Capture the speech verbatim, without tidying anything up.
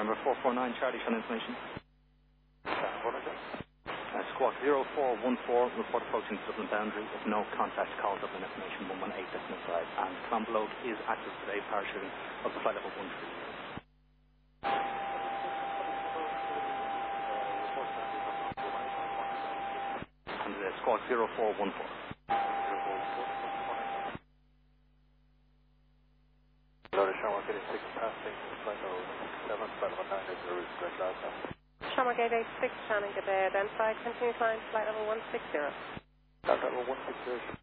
November four four nine, Charlie, show information. Uh, squawk zero four one four, report approaching the Dublin boundary with no contact, call Dublin information one one eight, decimal five. And Clonbelogue is active today, parachuting up to flight level one three. And uh, squawk zero four one four. Shamrock eighty-six passing flight level seven, flight level nine is the route direct Alpha. Shamrock eight eight six, Shannon, good day, identified, continue climb, flight level one six zero. Flight level one six zero.